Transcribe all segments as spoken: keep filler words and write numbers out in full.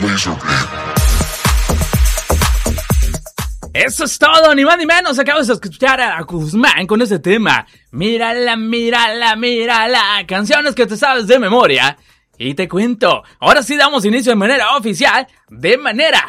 Eso es todo, ni más ni menos. Acabas de escuchar a Guzmán con ese tema. Mírala, mírala, mírala. Canciones que te sabes de memoria. Y te cuento, ahora sí damos inicio de manera oficial, de manera...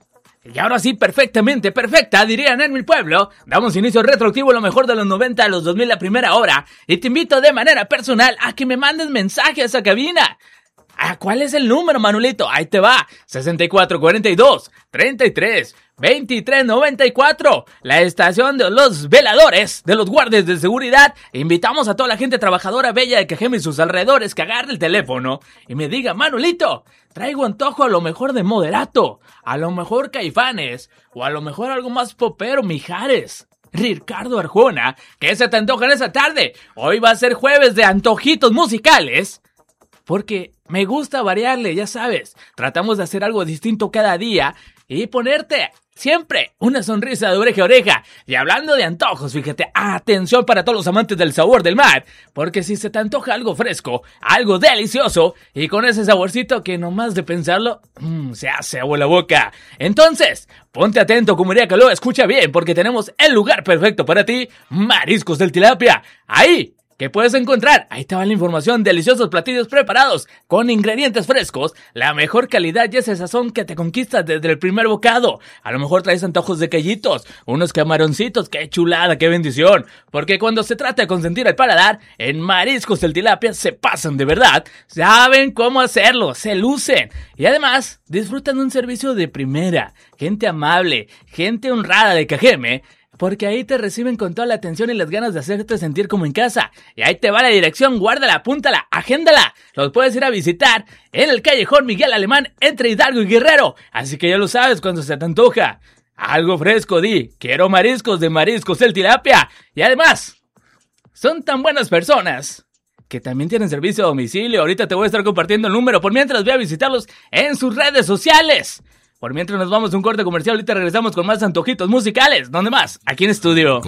Y ahora sí, perfectamente perfecta, dirían en mi pueblo. Damos inicio retroactivo a lo mejor de los noventa a los dos mil a primera hora. Y te invito de manera personal a que me mandes mensajes a cabina. ¿A cuál es el número, Manolito? Ahí te va. sesenta y cuatro cuarenta y dos treinta y tres veintitrés noventa y cuatro. La estación de los veladores, de los guardias de seguridad. Invitamos a toda la gente trabajadora bella de Cajeme y sus alrededores que agarre el teléfono y me diga, Manolito, traigo antojo a lo mejor de Moderato, a lo mejor Caifanes, o a lo mejor algo más popero, Mijares. Ricardo Arjona, ¿qué se te antoja en esa tarde? Hoy va a ser jueves de antojitos musicales. Porque me gusta variarle, ya sabes. Tratamos de hacer algo distinto cada día y ponerte siempre una sonrisa de oreja a oreja. Y hablando de antojos, fíjate, atención para todos los amantes del sabor del mar. Porque si se te antoja algo fresco, algo delicioso, y con ese saborcito que nomás de pensarlo, mmm, se hace agua la boca. Entonces, ponte atento, como diría que lo escucha bien, porque tenemos el lugar perfecto para ti, Mariscos del Tilapia. Ahí. ¿Qué puedes encontrar? Ahí te va la información, deliciosos platillos preparados, con ingredientes frescos, la mejor calidad y ese sazón que te conquistas desde el primer bocado. A lo mejor traes antojos de callitos, unos camaroncitos, qué chulada, qué bendición. Porque cuando se trata de consentir el paladar, en Mariscos del Tilapia se pasan de verdad, saben cómo hacerlo, se lucen. Y además, disfrutan de un servicio de primera, gente amable, gente honrada de Cajeme, porque ahí te reciben con toda la atención y las ganas de hacerte sentir como en casa. Y ahí te va la dirección, guárdala, apúntala, agéndala. Los puedes ir a visitar en el callejón Miguel Alemán entre Hidalgo y Guerrero. Así que ya lo sabes cuando se te antoja algo fresco, di, quiero mariscos de Mariscos del Tilapia. Y además, son tan buenas personas que también tienen servicio a domicilio. Ahorita te voy a estar compartiendo el número por mientras voy a visitarlos en sus redes sociales. Por mientras nos vamos a un corte comercial, ahorita regresamos con más antojitos musicales. ¿Dónde más? Aquí en estudio.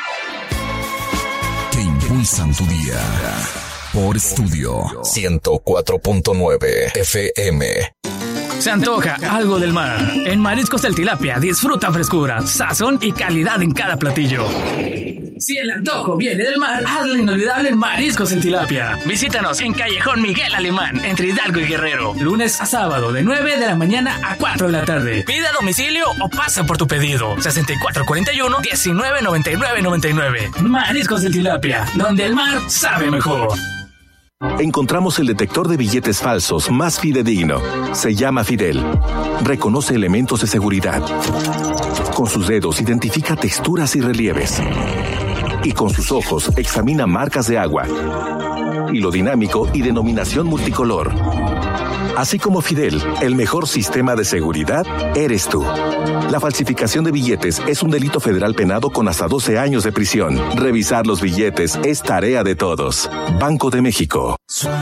Que impulsan tu día. Por estudio ciento cuatro punto nueve F M. Se antoja algo del mar. En Mariscos del Tilapia disfruta frescura, sazón y calidad en cada platillo. Si el antojo viene del mar, hazlo inolvidable en Mariscos del Tilapia. Visítanos en Callejón Miguel Alemán, entre Hidalgo y Guerrero. Lunes a sábado, de nueve de la mañana a cuatro de la tarde. Pide a domicilio o pasa por tu pedido. sesenta y cuatro cuarenta y uno diecinueve noventa y nueve noventa y nueve. Mariscos del Tilapia, donde el mar sabe mejor. Encontramos el detector de billetes falsos más fidedigno. Se llama Fidel. Reconoce elementos de seguridad. Con sus dedos identifica texturas y relieves. Y con sus ojos examina marcas de agua, hilo dinámico y denominación multicolor. Así como Fidel, el mejor sistema de seguridad eres tú. La falsificación de billetes es un delito federal penado con hasta doce años de prisión. Revisar los billetes es tarea de todos. Banco de México.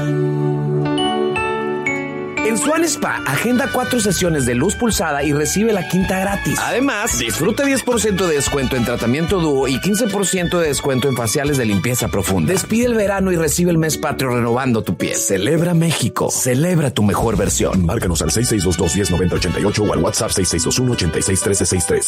En Swan Spa, agenda cuatro sesiones de luz pulsada y recibe la quinta gratis. Además, disfruta diez por ciento de descuento en tratamiento dúo y quince por ciento de descuento en faciales de limpieza profunda. Despide el verano y recibe el mes patrio renovando tu piel. Celebra México. Celebra tu mejor versión. Márcanos al seis seis dos dos, uno cero nueve ocho ocho o al WhatsApp seis seis dos uno, ocho seis uno tres seis tres.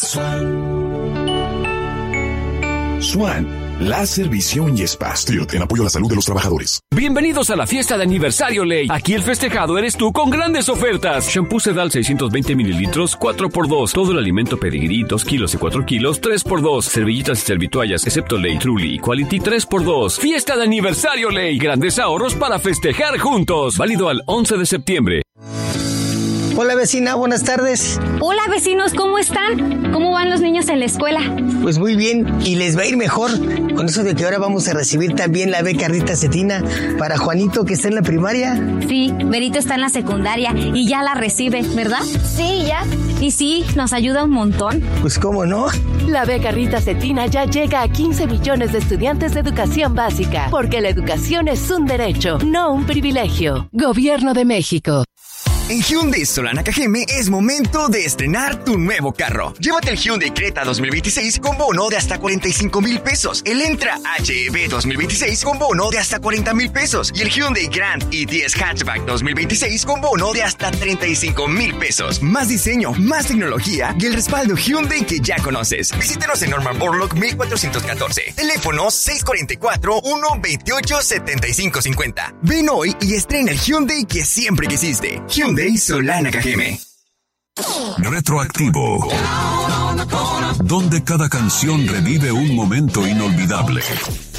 Swan. Láser, visión y espacio en apoyo a la salud de los trabajadores. Bienvenidos a la fiesta de aniversario Ley. Aquí el festejado eres tú con grandes ofertas. Shampoo Sedal seiscientos veinte mililitros, cuatro por dos. Todo el alimento Pedigrí, dos kilos y cuatro kilos, tres por dos. Servilletas y servitoallas, excepto Ley, Truly y Quality, tres por dos. Fiesta de aniversario Ley. Grandes ahorros para festejar juntos. Válido al once de septiembre. Hola vecina, buenas tardes. Hola vecinos, ¿cómo están? ¿Cómo van los niños en la escuela? Pues muy bien, y les va a ir mejor con eso de que ahora vamos a recibir también la beca Rita Cetina para Juanito que está en la primaria. Sí, Berito está en la secundaria y ya la recibe, ¿verdad? Sí, ya. Y sí, nos ayuda un montón. Pues cómo no. La beca Rita Cetina ya llega a quince millones de estudiantes de educación básica, porque la educación es un derecho, no un privilegio. Gobierno de México. En Hyundai Solana Cajeme es momento de estrenar tu nuevo carro. Llévate el Hyundai Creta dos mil veintiséis con bono de hasta cuarenta y cinco mil pesos. El Entra H E V dos mil veintiséis con bono de hasta cuarenta mil pesos. Y el Hyundai Grand i diez Hatchback dos mil veintiséis con bono de hasta treinta y cinco mil pesos. Más diseño, más tecnología y el respaldo Hyundai que ya conoces. Visítanos en Norman Borlaug mil cuatrocientos catorce. Teléfono seis cuatro cuatro, uno dos ocho, siete cinco cinco cero. Ven hoy y estrena el Hyundai que siempre quisiste. Hyundai Solana Cajeme. Retroactivo, donde cada canción revive un momento inolvidable.